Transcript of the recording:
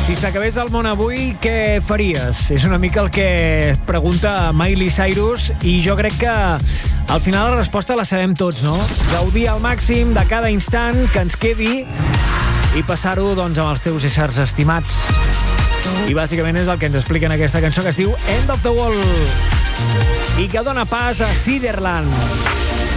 Si s'acabés el món avui, què faries? És una mica el que es pregunta Miley Cyrus i jo crec que al final la resposta la sabem tots, no? Gaudir al màxim de cada instant que ens quedi i passar-ho, doncs, amb els teus éssers estimats. I bàsicament és el que ens explica en aquesta cançó que es diu End of the World i que dona pas a Ciderland.